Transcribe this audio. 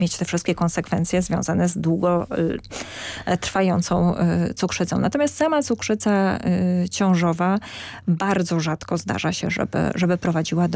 mieć te wszystkie konsekwencje związane z długo trwającą cukrzycą. Natomiast sama cukrzyca ciążowa bardzo rzadko zdarza się, żeby prowadziła